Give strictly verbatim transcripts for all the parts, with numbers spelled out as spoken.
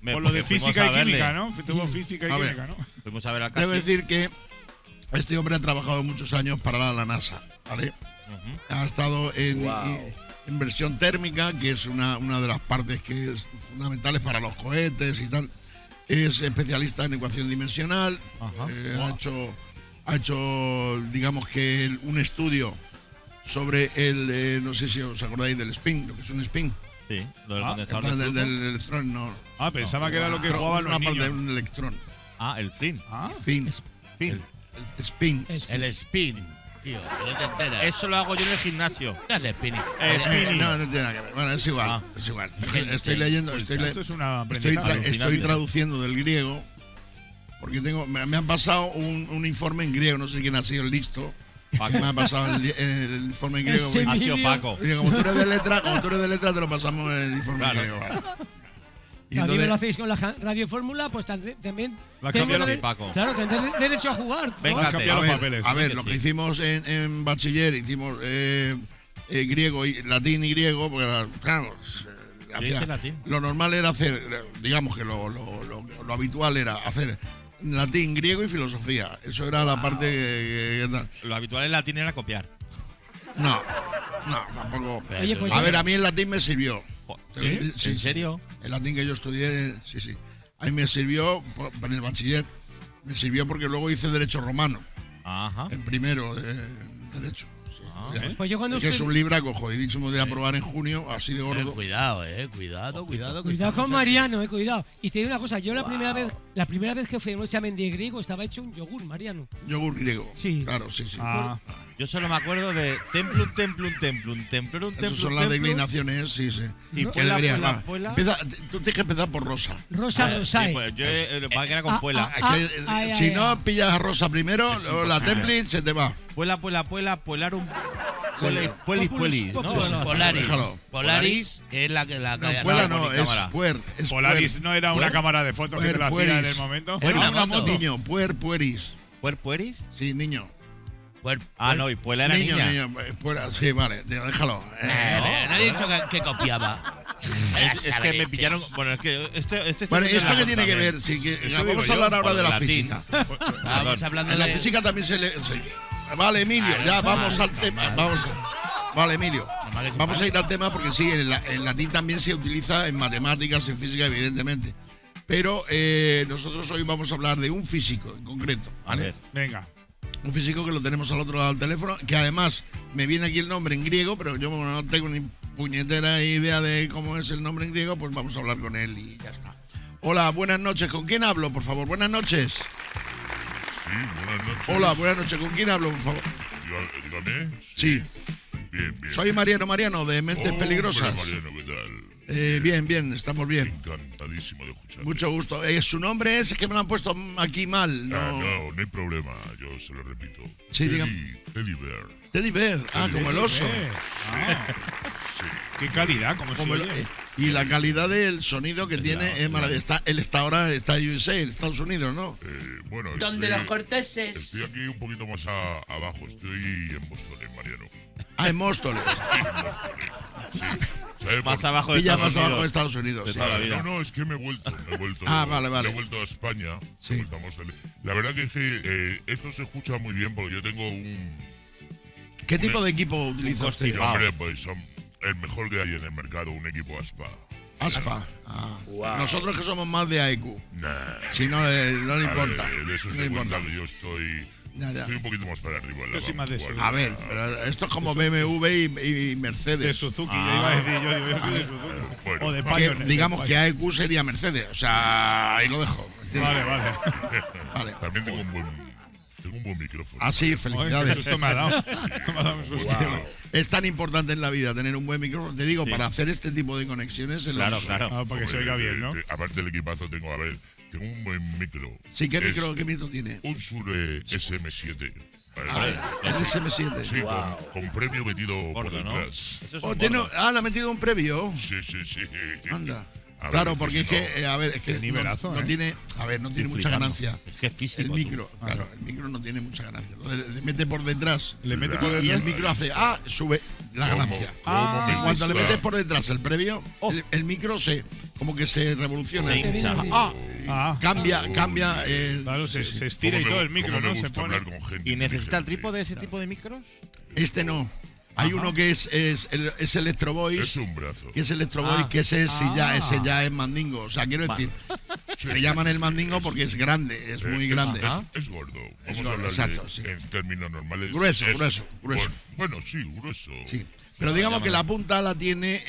Me- Por lo de porque fuimos física a y verle. química, ¿no? Tuvo física y A ver. química, ¿no? Fuimos a ver al Debo Cachi. decir que este hombre ha trabajado muchos años para la, la NASA, ¿vale? Ujú. Ha estado en inversión térmica, que es una, una de las partes que es fundamentales para los cohetes y tal. Es especialista en ecuación dimensional. Ajá. eh, ha hecho, ha hecho, digamos que el- un estudio sobre el, eh, no sé si os acordáis del spin, lo que es un spin. Sí, lo del Ah, condensador Del, de del, flujo. del electrón, no. Ah, pensaba que era lo que Pero jugaban es los una parte de niños. un electrón. Ah, el Flynn. Ah, Fin, Flynn. el spin. Es- El spin, tío, que no te enteras. Eso lo hago yo en el gimnasio. ¿Qué es el spinning? El Eh, spinning. no, no tiene nada que ver. Bueno, es igual, Ah. es igual. Gente. Estoy leyendo, estoy, le- esto es una estoy, aprendizaje. tra- Alucinante. estoy traduciendo del griego, porque tengo, me, me han pasado un, un informe en griego, no sé quién ha sido el listo, Paco. me ha pasado el, el informe en griego. Este güey. Ha sido Emilio. Paco. Oye, como tú eres de letra, como tú eres de letra, te lo pasamos en el informe Claro. en griego. ¿vale? Y También lo entonces, hacéis con la ja- Radio Fórmula, pues tan- también. La tengo cambiaron, dere- Paco. Claro, tendréis derecho a jugar. ¿no? Venga, Han te- cambiado a los ver, papeles. a ver, que lo sí. que hicimos en, en bachiller, hicimos eh, eh, griego y latín y griego, porque la- claro, eh, hacía- dices latín? lo normal era hacer, eh, digamos que lo, lo, lo, lo habitual era hacer latín, griego y filosofía. Eso era la parte que, que- que tal. Lo habitual en latín era copiar. No, no, tampoco. Oye, pues A yo- ver, a mí el latín me sirvió. Jo- Sí, ¿Sí? sí, ¿En sí. serio? El latín que yo estudié, sí, sí. A mí me sirvió por- en el bachiller. Me sirvió porque luego hice derecho romano. Ajá. El primero de derecho. Sí, Ah, ya. ¿eh? Pues yo cuando Es que es estoy- un libraco, jodidísimo de aprobar en junio, así de Eh, gordo. cuidado, eh, cuidado, cuidado. que Cuidado estamos con Mariano, eh, cuidado. Y te digo una cosa, yo la Wow. primera vez, la primera vez que fui a un examen de griego estaba hecho un yogur, Mariano. Yogur griego. Sí. Claro, sí, sí. Ah, Yo solo me acuerdo de templum, templum, templum, templum, Esas templum, son las templum. declinaciones, sí, sí. Y Que puela, deberías, puela, va. puela. Empieza- tú tienes que empezar por Rosa. Rosa Ah, Rosae. sí, pues yo eh, lo que pasa es que era con Ah, puela. ah, Es que, eh, ay, si ay, no ay. pillas a Rosa primero, Es luego la imposible. Templin se te va. Puela, puela, puela, puelarum. Puelis, puelis, Populus, puelis. ¿no? populus. Bueno, Polaris. Déjalo. Polaris es la que la No, que- puela la- no, con es cámara. puer. Es Polaris puer. no era una ¿Puer? cámara de fotos que Puer, te la hacía pueris. en el momento. Puer, Ah, la una moto. moto. Niño, puer, pueris. ¿Puer, pueris? Sí, niño. Puer- Ah, puer- no, y puela era niño, niña. niño. eh, puera, sí, vale, tío, déjalo. Eh, Eh, no he dicho que, que copiaba. Es, es que me pillaron. Bueno, es que este. este Bueno, estudio ¿esto es qué la tiene que también. ver? Sí, que, Eso vamos digo a hablar yo, ahora o de de la latín. física. Vamos hablando En la de. física también se le. sí. Vale, Emilio, ya vamos al tema. Vamos. Vale, Emilio. Normal que sí, Vamos vale. a ir al tema porque sí, el, el latín también se utiliza en matemáticas, en física, evidentemente. Pero eh, nosotros hoy vamos a hablar de un físico en concreto. A ¿vale? ver. Venga. Un físico que lo tenemos al otro lado del teléfono, que además me viene aquí el nombre en griego, pero yo como no tengo ni puñetera idea de cómo es el nombre en griego, pues vamos a hablar con él y ya está. Hola, buenas noches. ¿Con quién hablo, por favor? Buenas noches. Sí, buenas noches. Hola, buenas noches. ¿Con quién hablo, por favor? Diga- Dígame. Sí. Bien, bien. Soy Mariano Mariano, de Mentes Hombre, Peligrosas. Mariano, ¿qué tal? Eh, bien, bien, estamos bien. Encantadísimo de escuchar. Mucho gusto. Eh, su nombre es, es que me lo han puesto aquí mal. No. Ah, no, no hay problema, yo se lo repito. Sí, Teddy, dígame. Teddy Bear. Teddy Bear. Ah, como el oso. Eh, ah, Sí. qué calidad, como se Como el- oye. eh, y la calidad del sonido que Es tiene la- es maravillosa. Está, él está ahora, está en U S A, en Estados Unidos, ¿no? Eh, bueno, Donde estoy, los corteses. estoy aquí un poquito más a- abajo. Estoy en Boston, en Mariano. Ah, en Móstoles. Sí. ¿Sabe Más por- abajo de Pilla Estados más abajo de Unidos. Estados Unidos. De sí. toda la vida. No, no, es que me he vuelto. Me he vuelto Ah, vale, vale. He vuelto a España. Sí. Estamos en- La verdad que, es que eh, esto se escucha muy bien porque yo tengo un. ¿Qué tipo de equipo utiliza usted? Y, hombre, pues son el mejor que hay en el mercado, un equipo Aspa. Aspa. Ah. Nosotros que somos más de A E Q. Nah. Si no le, no le A importa. ver, de eso No se le cuenta importa. que yo estoy. Ya, ya. Estoy un poquito más para arriba. en la Yo soy más de vanguardia. A ver, pero esto es como B M W y, y De Mercedes. Suzuki, Ah. ya iba a decir yo, digo, yo soy de Suzuki. Bueno. O de Que, Pioneer. digamos que A E Q sería Mercedes. O sea, ahí lo dejo. Vale, vale. Vale. También tengo un buen, tengo un buen micrófono. Ah, sí, Joder, qué felicidades. susto me ha dado. Me ha dado un susto. Es tan importante en la vida tener un buen micrófono. Te digo, Sí. para hacer este tipo de conexiones. en Claro, los- claro. Ah, para que se oiga bien, ¿no? Eh, eh, aparte del equipazo tengo, a ver, tengo un buen micro. Sí, ¿qué Es micro, qué micro tiene? Un Shure S M siete. A ver, el S M siete. Sí, con, con premio metido por Gordo, ¿no? detrás. Eso es Oh, un tiene- gordo. ah, le ha metido un previo. Sí, sí, sí. Anda. A ver, Claro, es porque es que que, eh, a ver, es que no, nivelazo, no ¿eh? tiene, a ver, no tiene Estoy mucha flipando. ganancia. Es que es físico. El tú. micro, claro, el micro no tiene mucha ganancia. Entonces, le mete por detrás Le mete por y detrás. el micro hace, ah, sube la ¿Cómo? ganancia. ¿Cómo Ah. me En cuanto le gusta? metes por detrás el previo, Oh. el, el micro se, como que se revoluciona. Se hincha. Ah, Ah. cambia, cambia. eh, Claro, se, sí, se sí. estira y ¿Cómo todo me- el micro, cómo me ¿no? Se gusta pone. hablar con gente ¿Y necesita el inteligente. trípode de ese tipo de micros? Este no. Hay Ajá. uno que es, es, el- es Electro Voice, Es un brazo. que es Electro Voice, Ah. que ese, sí ya, Ah. ese ya es mandingo. O sea, quiero decir, Sí, le sí, llaman sí, el mandingo es- porque es grande, es eh, muy grande. Es, es gordo. Vamos Es a gordo, hablar exacto, de- sí. en términos normales. Grueso, Es- grueso, grueso. Bueno, bueno, sí, grueso. Sí. Pero digamos que la punta la tiene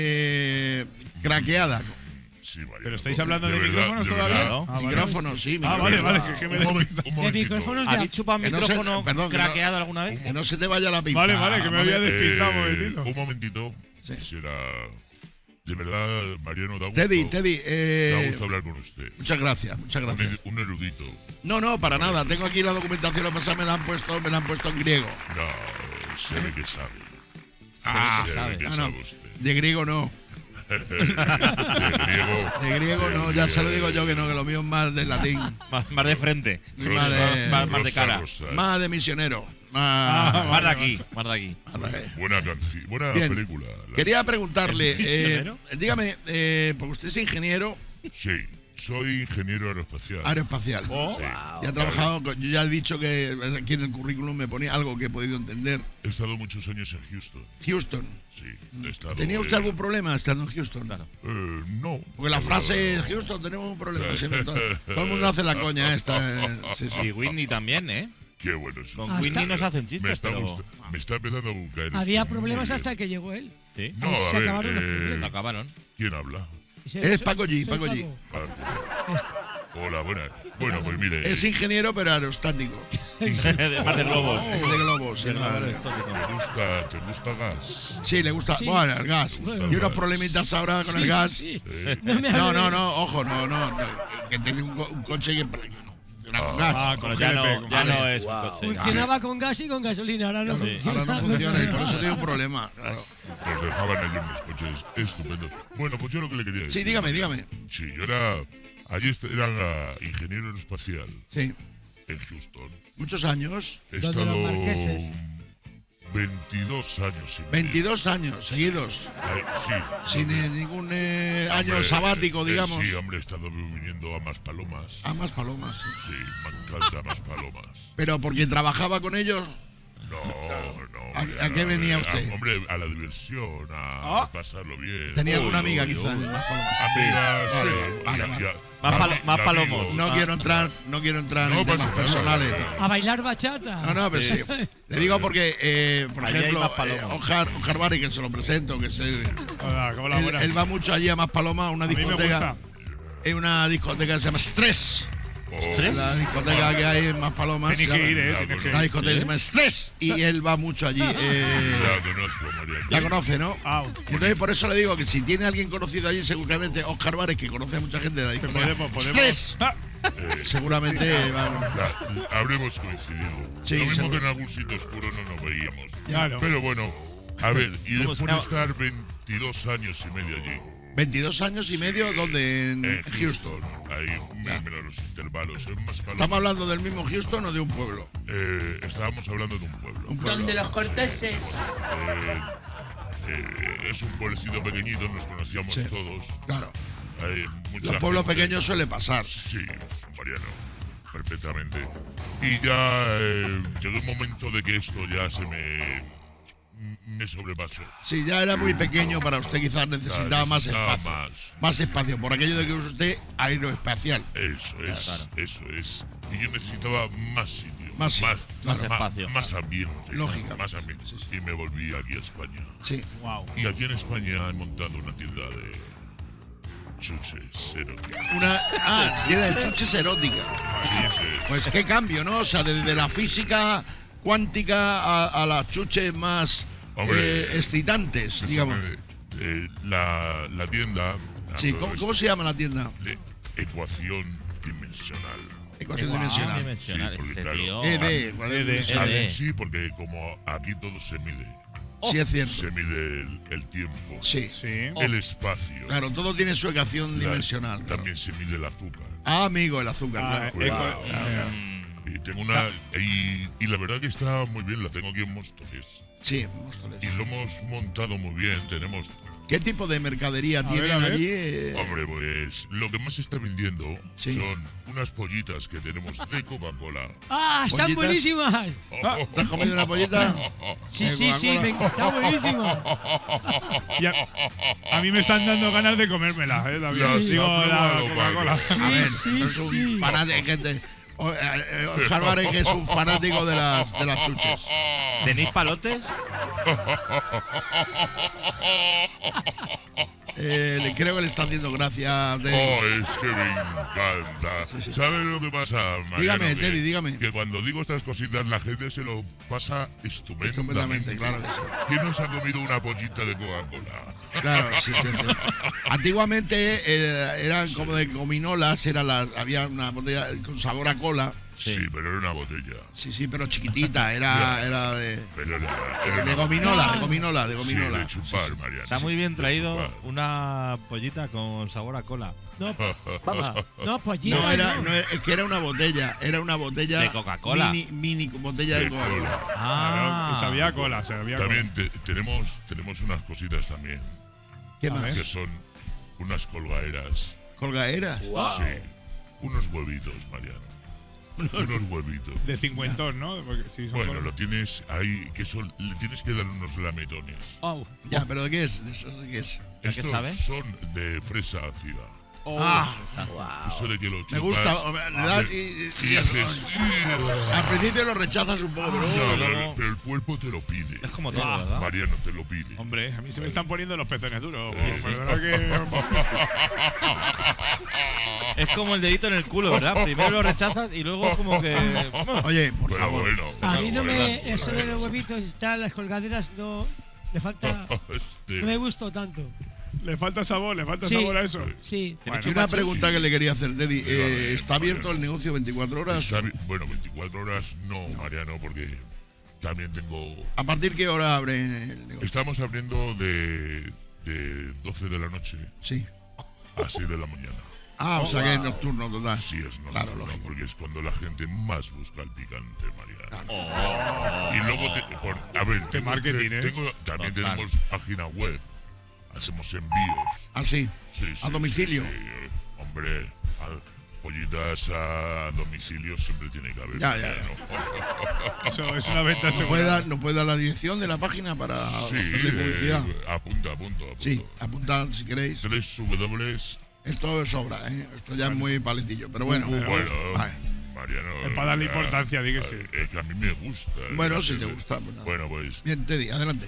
eh, craqueada. Sí, Mariano. ¿Pero estáis hablando de, verdad, micrófonos de todavía? verdad. ¿no? Ah, vale. Micrófono, sí, Ah, micrófono. vale, vale, que, que me Un, momen- un De momentito. micrófonos de ¿Habéis chupado un Que no se- micrófono perdón, que no- craqueado alguna vez? Que no se te vaya la pinza. Vale, vale, que me había ¿vale? despistado un Eh, momentito. un momentito. Sí. Será. De verdad, Mariano, da gusto. Teddy, Teddy, Da eh, gusto hablar con usted. muchas gracias, muchas Un, gracias. er- un erudito. No, no, para nada. Tengo aquí la documentación, lo que pasa me la han puesto, me la han puesto en griego. No, se ve que sabe. Ah, se ve sabe. que Ah, no. sabe usted. De griego no. De griego. De griego no, ya se lo digo yo que no, que lo mío es más de latín. Más, más de frente. Más de, Más- más de cara. Rosa. más de misionero. Ah, Más, Más de aquí, más de aquí. Buena canción, buena Bien. película. La- Quería preguntarle, ¿El eh, misionero? dígame, eh, porque usted es ingeniero Sí, soy ingeniero aeroespacial. aeroespacial. Oh. Y ha trabajado, con- yo ya he dicho que aquí en el currículum me ponía algo que he podido entender. He estado muchos años en Houston. Houston. Sí, he estado. ¿Tenía usted eh, algún problema estando en Houston? Claro. eh, no. Porque la Pero- frase Houston tenemos un problema. siempre todo, todo el mundo hace la coña esta. eh, sí, sí. Y Whitney también, ¿eh? Qué bueno eso. Con Hasta- Whitney nos hacen me, chistes, está pero... gusta- me está empezando a caer. Había esto muy problemas bien. hasta que llegó él. Sí, No, Ahí a se ver, acabaron los eh, problemas. lo acabaron. ¿quién habla? Ese- Es Paco G, soy Paco G. Ah, Es- Hola, buenas. Bueno, pues mire. Es ingeniero, pero aerostático. Más de globos. Es de globos. sí, Del globo vale. aerostático. ¿Te gusta, ¿Te gusta gas? Sí, le gusta. Sí. Bueno, el gas. Bueno. Tiene unos problemitas ahora con el gas. Sí. Eh, No, me No, hable no, de- no, ojo, no, no. no, que tiene un, co- un coche que, que funciona con gas. Ah, Pero con ya G L P, no, con ya G L P. no es un coche. Funcionaba con gas y con gasolina, ahora no Sí. funciona. Ahora no funciona y por eso tiene un problema. Claro. Nos dejaban allí unos coches estupendos. Bueno, pues yo lo que le quería decir. Sí, dígame, dígame. Sí, yo era. Allí est- era ingeniero aeroespacial Sí, en Houston. muchos años. He Los de estado los marqueses. veintidós años y medio. veintidós años seguidos. Eh, sí. Sin eh, ningún eh, año Hombre, sabático, eh, digamos. Sí, hombre, he estado viniendo a más palomas. A más palomas. sí. Sí, me encanta más palomas. Pero porque trabajaba con ellos. No, no. ¿A- hombre, a qué venía a- usted? hombre, a la diversión, a Ah. pasarlo bien. Tenía alguna Uy, amiga uy, quizá. uy. en más palomas. Amigas, Vale, eh, vale, ya- vale. ya- Más ya- palo- más ya palomos. amigos. No quiero entrar, no quiero entrar No en pasa temas nada. personales. A bailar bachata. No, no, pero sí. Le digo porque, eh, por Allí hay ejemplo, más palomas. eh, Oscar, Oscar Bari, que se lo presento, que es el- Hola, hola, él, buenas. él va mucho allí a Más Paloma, a una A mí me discoteca. gusta. Es una discoteca que se llama Stress. Oh, La discoteca que hay en Más Palomas. Tienes se que ir, llama- eh, tienes que La ir. discoteca se llama Stress. Y él va mucho allí. eh, La conozco, María. la conoce, ¿no? Ah, Y entonces por eso le digo que si tiene alguien conocido allí, seguramente Oscar Vares, que conoce a mucha gente de la que discoteca. podemos, podemos. Stress. Ah, Seguramente va. La- habremos coincidido. Sí, Lo mismo seguro. que en algún sitio oscuro no nos veíamos. claro. Pero bueno, a ver, y ¿Cómo después se de llama? estar veintidós años y medio allí, veintidós años y medio, donde en en Houston. ahí más o menos los intervalos, en más ¿Estamos hablando del mismo Houston o de un pueblo? Eh, estábamos hablando de un pueblo. Un pueblo. Donde los corteses. Eh, eh, es un pueblecito pequeñito, nos conocíamos Sí. todos. Claro. Hay mucha Los pueblos gente. pequeños suele pasar. Sí, Mariano, perfectamente. Y ya eh, llegó un momento de que esto ya se me, me sobrepasó. Si ya era muy pequeño para usted, quizás necesitaba más Necesitaba espacio. más. Más espacio, por aquello de que es usted aeroespacial. Eso es, eso es. Y yo necesitaba más sitio. Más sitio, más, claro. Más espacio. Más ambiente. Lógicamente. Más ambiente. Sí, sí. Y me volví aquí a España. Sí. Wow. Y aquí en España he montado una tienda de chuches eróticos. Una. Ah, tiene de chuches erótica. Pues qué cambio, ¿no? O sea, desde la física cuántica a, a las chuches más Hombre, eh, excitantes, digamos. Eh, la, la tienda. Sí, ¿cómo, cómo se llama la tienda? de ecuación dimensional. Ecuación Ah, dimensional. dimensional, Sí, porque ese claro. tío. E D, ¿cuál es E D. dimensional? E D. Sí, porque como aquí todo se mide. Sí, es cierto. Se mide el, el tiempo, Sí. Sí. el espacio. Claro, todo tiene su ecuación la- dimensional. claro. También se mide el azúcar. Ah, amigo, el azúcar, Ah, claro. eco- Cuidado. eh, Y tengo una. Y, y la verdad que está muy bien, la tengo aquí en Móstoles. Sí, Móstoles. Y lo hemos montado muy bien. Tenemos ¿Qué tipo de mercadería ver, tienen a ver. allí? eh? Hombre, pues lo que más se está vendiendo Sí. son unas pollitas que tenemos de Coca-Cola. ¡Ah, están ¿Pollitas? buenísimas! ¿Te has comido una pollita? Sí, ¿De sí, sí, Coca-Cola? me- está buenísima. Y a, a mí me están dando ganas de comérmela, ¿eh? También. Las Digo, ha la probado, Coca-Cola. Sí, A ver, sí, es un sí. fanático que te- o- eh, eh, Oscar Vare, que es un fanático de las, de las chuches. ¿Tenéis palotes? Eh, le creo que le está haciendo gracia. De... Oh, es que me encanta. ¿Sabes lo que pasa, Mariano? Dígame, Que- Teddy, dígame. Que cuando digo estas cositas la gente se lo pasa estupendamente. Estupendamente, claro que sí. ¿Quién nos ha comido una pollita de Coca-Cola? Claro, sí, sí. sí. Antiguamente eh, eran como de gominolas, era la, había una botella con sabor a cola. Sí, pero era una botella. Sí, sí, pero chiquitita, era, era de, Pero era, era de una gominola, de gominola, de Sí, gominola. de chupar, Mariano. Está muy sí, bien de traído chupar. una pollita con sabor a cola. No, Vamos. no, pollita. No, era, no. no, es que era una botella, era una botella De Coca-Cola. Mini, mini botella de De Coca-Cola. cola. Ah, Claro, sabía a cola, sabía a cola. También te- tenemos, tenemos unas cositas también, ¿Qué A más? ver. que son unas colgaderas. Colgaderas. Sí. Unos huevitos, Mariano. Unos huevitos. De cincuentón, ¿no? Porque, sí, son Bueno, cola. lo tienes ahí, que son, le tienes que dar unos lametones. Oh, Ya, pero ¿de qué es? ¿De eso de qué es? ¿De qué Estos sabe? son de fresa ácida. Ah, Eso de que lo me chupas gusta. hombre, Le das y, y y- dices, al principio lo rechazas un poco, pero "No, luego- pero, pero el cuerpo te lo pide. Es como todo, ¿verdad? Mariano te lo pide. Hombre, a mí se me están poniendo los pezones duros. Perdona que... Es como el dedito en el culo, ¿verdad? Primero lo rechazas y luego como que... Oye, por Pero favor. bueno. a mí no bueno, me. Eso de bueno. los huevitos, está, las colgaderas, no. Le falta. Este, No me gustó tanto. Le falta sabor, le falta Sí. sabor a eso. Sí. Y una pregunta que le quería hacer, Teddy. eh, ¿Está abierto el negocio veinticuatro horas? está bi- bueno, veinticuatro horas no, Mariano, porque también tengo. ¿A partir de qué hora abre el negocio? Estamos abriendo de, de doce de la noche Sí. a seis de la mañana. Ah, o sea que es nocturno total. Así es, no, Claro, no, no, lógico. porque es cuando la gente más busca el picante, Mariano. Y luego, te, por, a ver, tengo, marketing, te- ¿eh? tengo- también Total. tenemos página web, hacemos envíos. Ah, sí. Sí, sí, ¿A domicilio? sí, sí. Hombre, a- pollitas a domicilio siempre tiene que haber. Ya, ya, Mariano. Eso es una venta ¿No puede, segura. dar, ¿No puede dar la dirección de la página para Sí, hacerle publicidad? eh, apunta, apunta, apunta. Sí, apuntad si queréis. Tres W. Esto sobra, ¿eh? Esto ya es muy paletillo, pero bueno. Bueno, Vale. Mariano. Es para darle ya, importancia, di que sí. Es que a mí me gusta. Bueno, ¿no? si te gusta, pues nada. Bueno, pues Bien, Teddy, adelante.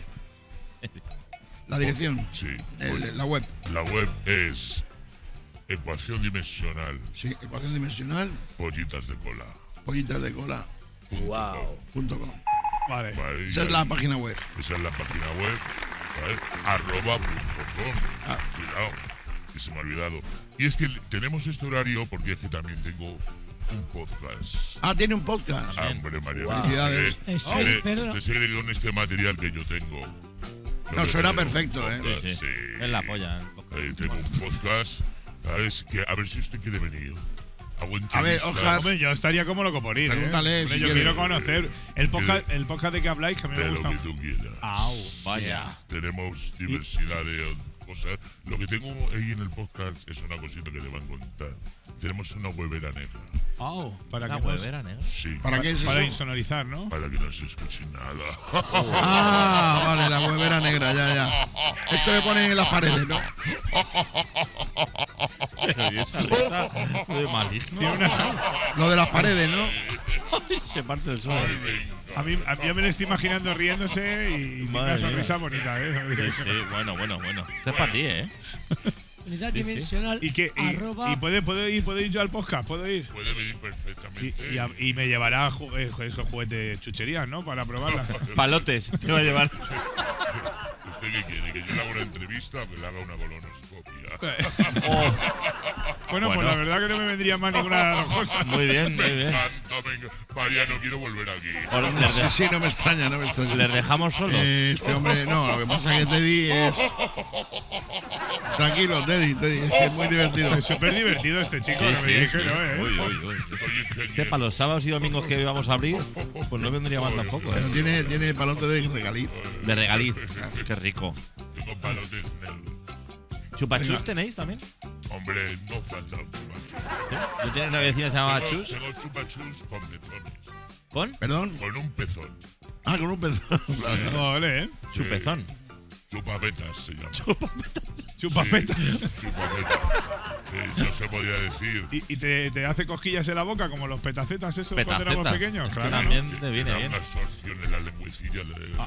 La dirección, sí. el- la web. La web es ecuación dimensional, Sí, ecuación dimensional, pollitas de cola. pollitas de cola punto com. Vale. ¿vale? Esa es Y la ahí- página web. Esa es la página web, ¿vale? Arroba punto com. Ah. Cuidado, que se me ha olvidado. Y es que tenemos este horario porque es que también tengo un podcast. Ah, tiene un podcast. Ah, hombre, María. Felicidades. Usted, Estoy, usted- pero- usted se cree que con este material que yo tengo. No, que suena tengo perfecto, un ¿eh? podcast, Sí, sí. sí. Es la polla. el podcast. Eh, tengo un podcast, ¿sabes? Que a ver si usted quiere venir. Hago A ver, entrevistas. Oscar. Hombre, yo estaría como loco por ir. ¿eh? Pregúntale Hombre, si yo quiere. quiero conocer el podcast, el podcast de que habláis, que a mí De me lo gusta. que tú quieras. Au. Vaya. Tenemos diversidad de cosas. Lo que tengo ahí en el podcast es una cosita que te van a contar. Tenemos una huevera negra. Au. Para Una que no- huevera negra. Sí. ¿Para qué es Para eso? insonorizar, ¿no? Para que no se escuche nada. Ah, vale, la huevera negra, ya, ya. Esto que ponen en las paredes, ¿no? Pero ¿y esa risa de maligno? Tiene una- Lo de las paredes, ¿no? Se parte el sol. Ay, venga. a mí, a mí ya me lo estoy imaginando riéndose y tiene una Madre sonrisa bonita, ¿eh? Sí, sí, bueno, bueno, bueno. Esto es para ti, ¿eh? Unidad Sí, sí. dimensional. ¿Y, qué, y, arroba. y puede, puede ir, puede ir yo al podcast, puedo ir. Puede venir Y, perfectamente. y, a- y me llevará ju- eh, esos juguetes chucherías, ¿no? Para probarla. Palotes, te va a llevar. ¿Usted qué quiere? ¿Que yo le haga una entrevista o que le haga una colonoscopia? Oh, Bueno, pues Bueno. la verdad que no me vendría mal ninguna de las dos cosas. muy bien, muy Me bien. encanta, venga. Mariano, quiero volver aquí. O les, Sí, de- sí, no me extraña, no me extraña. les dejamos solos. Eh, este hombre, no, lo que pasa es que Teddy es. Tranquilo, Teddy, Teddy, es que es muy divertido. Es súper divertido este chico, Sí, que me sí, dije, sí. ¿no? ¿eh? Uy, uy, uy. Soy ingeniero. Que para los sábados y domingos que íbamos a abrir, pues no vendría mal tampoco, Pero ¿eh? tiene, tiene palote de regaliz. De regaliz. Qué rico. rico. Tengo palotes negros. ¿Chupachus tenéis también? Hombre, no falta un chupachus. Yo tenía una vecina que se llamaba Tengo, Chus. tengo chupachus con pezones. ¿Con? Perdón. Con un pezón. Ah, con un pezón. Ole, ¿eh? Chupezón. Chupapetas se llama. Chupapetas. Sí, chupapetas. Sí, no se podía decir. ¿Y, y te, te hace cosquillas en la boca como los petacetas esos cuando éramos Petacetas. pequeños? Es que Claro, ¿no? también Que te viene da bien. una absorción en la lengüecilla. De...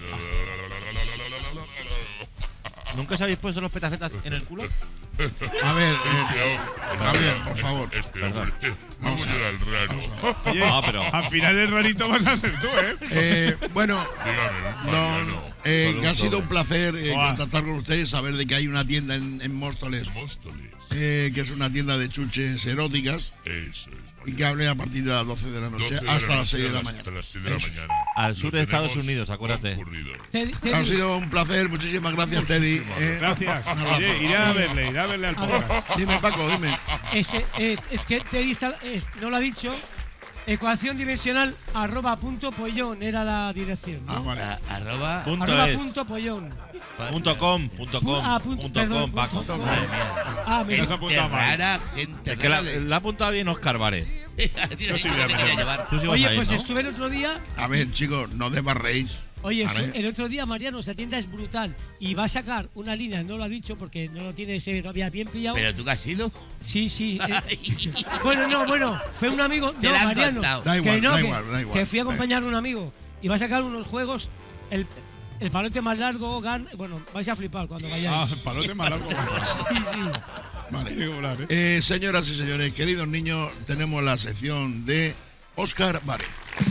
¿Nunca os habéis puesto los petacetas en el culo? A ver, eh, Javier, por favor. Este Perdón. hombre. Vamos a ir al raro. Oye, Ah, pero- al final el rarito vas a ser tú, ¿eh? Eh, bueno, Dígame, no, Mariano. eh, Con un que ha sido doble. un placer eh, Buah. contactar con ustedes, saber de que hay una tienda en, en Móstoles, Móstoles. eh, que es una tienda de chuches eróticas, Eso es. y que hablé a partir de las doce de la noche doce de la hasta las noche seis de la hasta mañana. las seis de la Eso. mañana. Al sur Lo de Estados tenemos Unidos, acuérdate. concurrido. Teddy, Ha Teddy, sido un placer, muchísimas gracias, Teddy. eh. Gracias. Un abrazo. Oye, iré a verle, iré a verle al podcast. Dime, Paco, dime. ese, eh, es que Teddy está- es- no lo ha dicho. Ecuación dimensional arroba punto pollón era la dirección, ¿no? Ah, vale. A- arroba. Punto arroba es. punto pollón. Punto com, punto com, Ah, punto- punto perdón, com, Paco. punto com. Madre mía. Ah, Te mira. has apuntado Gente mal. rara, gente Es que la, rara. la ha apuntado bien Oscar Vare. Yo sí voy a te meter. quería llevar. Tú sí vas Oye, a ir, pues ¿no? estuve el otro día. A ver, chicos, no desbarréis. Oye, Vale. estu- el otro día, Mariano, esa tienda es brutal. Y va a sacar una línea, no lo ha dicho porque no lo tiene ese todavía bien pillado. Pero tú qué has ido. Sí, sí. eh, bueno, no, bueno, fue un amigo. Te no, la han Mariano. contado. Da igual, que no, da que, igual, da igual. que fui a acompañar a un amigo. Y va a sacar unos juegos. El, el palote más largo, gan, bueno, vais a flipar cuando vayáis. Ah, el palote más largo. Sí, sí. Vale. Regular, ¿eh? Eh, señoras y señores, queridos niños, tenemos la sección de Óscar Vare.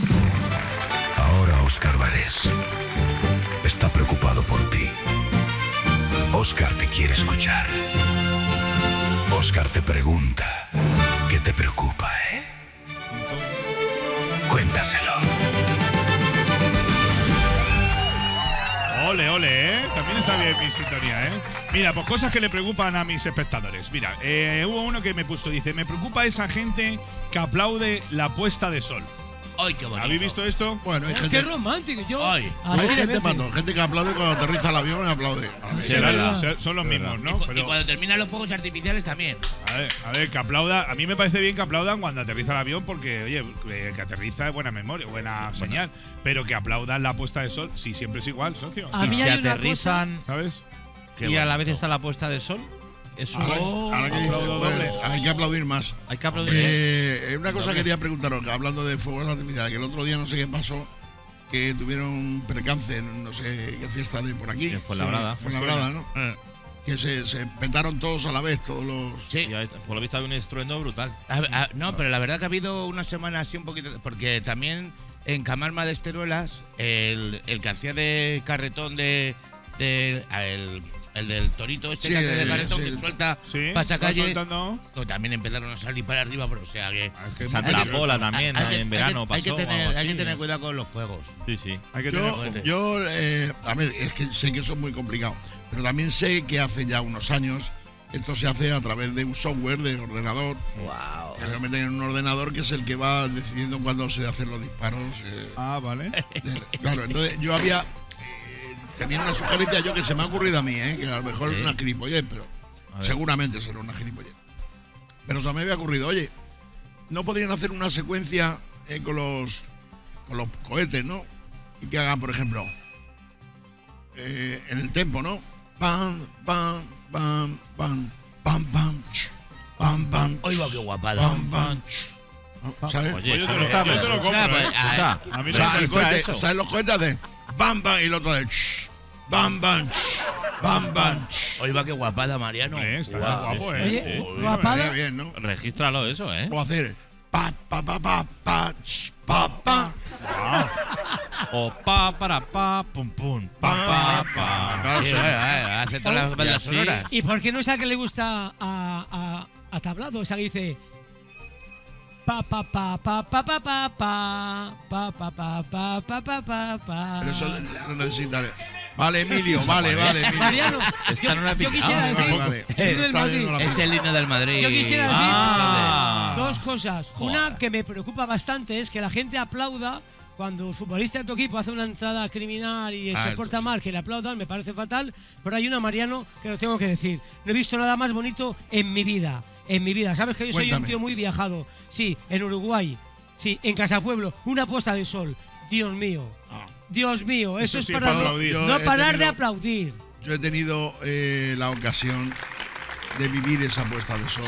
Ahora Óscar Varés está preocupado por ti. Óscar te quiere escuchar. Óscar te pregunta, ¿qué te preocupa, eh? Cuéntaselo. Ole, ole, ¿eh? También está bien mi sintonía, ¿eh? Mira, pues cosas que le preocupan a mis espectadores. Mira, eh, hubo uno que me puso, dice, me preocupa esa gente que aplaude la puesta de sol. ¡Ay, qué bonito! ¿Habéis visto esto? Bueno, hay Oh, gente, qué romántico. Yo. Ay. así hay de gente, veces. Pato, gente que aplaude cuando aterriza el avión y aplaude. A ver. Sí, Serán- verdad. ser- son los mismos, Y, ¿no? cu- y Pero, cuando terminan los fuegos artificiales también. a ver, a ver, que aplauda. A mí me parece bien que aplaudan cuando aterriza el avión porque, oye, que, que aterriza es buena memoria, buena señal. Pero que aplaudan la puesta de sol, sí, siempre es igual, socio. A Y mí si hay una aterrizan ¿Sabes? y a la vez está la puesta de sol, eso Ahora, ahora que dice, aplaudo pues, doble. hay que aplaudir más. hay que aplaudir. Eh, una cosa quería preguntaros, que hablando de fuegos artificiales, que el otro día no sé qué pasó, que tuvieron un percance en no sé qué fiesta de por aquí. En Fuenlabrada. Fue Fuenlabrada, ¿no? Eh. Que se, se petaron todos a la vez, todos los... Sí. Y ahí, por lo visto hay un estruendo brutal. A- a- no, pero la verdad que ha habido una semana así un poquito. Porque también en Camarma de Esteruelas, el, el que hacía de carretón de. de a, el, el del torito este Sí, que hace de el- carretón sí, que el- suelta Sí, pasacalles. va soltando. pues también empezaron a salir para arriba, pero o sea que. Ah, es que es Santa muy peligroso. Pola también, hay ahí que- en verano hay que, pasó. hay que o tener, algo hay que así, tener ¿no? cuidado con los fuegos. Sí, sí. Hay que tener Yo, fuerte. yo eh, a ver, es que sé que eso es muy complicado, pero también sé que hace ya unos años esto se hace a través de un software de ordenador. Wow. Que lo meten en un ordenador que es el que va decidiendo cuándo se hacen los disparos. eh, Ah, vale. de- claro, entonces yo había. eh, tenía una sugerencia yo que se me ha ocurrido a mí, eh, que a lo mejor Sí. es una gilipollez, pero A ver. seguramente será una gilipollez. Pero se me había ocurrido, oye, ¿no podrían hacer una secuencia eh, con los con los cohetes, ¿no? Y que hagan, por ejemplo, eh, en el tempo, ¿no? Pam, pam, pam, pam, pam, pam, ch, pam, pam, Hoy va ch, qué guapada. pam, pam, ch. ¿Sabes? Oye, Yo eso te no lo, está yo te mal. lo O sea, compro, pues, ¿eh? ah, O sea, A mí O no sea, me el extra cohete, eso. ¿sabes los cohetes de bam, bam y el otro de ch, bam, bam, ch, bam, bam, ch? Hoy va qué guapada, Mariano. Hombre, está Guau. guapo, sí, ¿eh? Oye, sí. Uy, guapada. Estaría bien, ¿no? Regístralo eso, ¿eh? O hacer pa, pa, pa, pa, pa, ch, pa, pa, O pa, para, pa, pum, pum, pa, pa, pa. Claro, Sí, sí. vale, vale, hace todas las Y bandas así- sonoras. ¿Y por qué no es a que le gusta a, a, a tablado? O sea, que dice. Pa pa pa pa pa pa pa pa pa pa pa pa pa pa pa pa. Pero eso lo necesitaré. Vale, Emilio, vale, vale, Emilio. Mariano, Esta no la he yo pillado. quisiera Vale, decir. vale. Sí, del Está Madrid. yendo la Es el himno del Madrid. Yo quisiera decir Ah. dos cosas. Una que me preocupa bastante es que la gente aplauda cuando el futbolista de tu equipo hace una entrada criminal y Ah, se eso porta sí. mal, que le aplaudan, me parece fatal. Pero hay una, Mariano, que lo tengo que decir. No he visto nada más bonito en mi vida. En mi vida. ¿Sabes que yo soy Cuéntame. un tío muy viajado? Sí, en Uruguay. Sí, en Casapueblo. Una puesta de sol. Dios mío. Ah. Dios mío. Eso, Eso es sí, para para no, aplaudir. Yo no he parar de tenido- aplaudir. Yo he tenido eh, la ocasión de vivir esa puesta de sol.